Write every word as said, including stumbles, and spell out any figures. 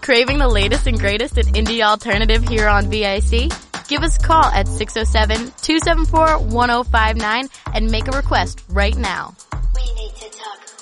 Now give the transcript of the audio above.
Craving the latest and greatest in indie alternative here on V I C? Give us a call at six oh seven, two seven four, one oh five nine and make a request right now. We need to talk.